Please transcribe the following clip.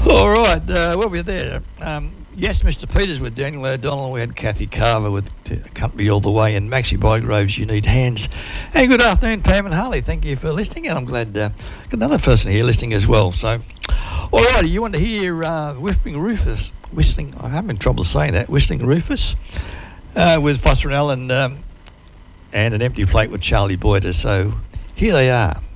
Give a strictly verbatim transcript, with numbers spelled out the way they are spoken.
All right, uh, well, we're there. Um, yes, Mister Peters with Daniel O'Donnell. We had Kathy Carver with uh, Country All the Way, and Maxie Bygroves, You Need Hands. And good afternoon, Pam and Harley. Thank you for listening, and I'm glad uh, got another person here listening as well. So, all righty, you want to hear uh, Whistling Rufus? Whistling, I'm having trouble saying that. Whistling Rufus uh, with Foster and Allen um, and An Empty Plate with Charlie Boyder. So, here they are.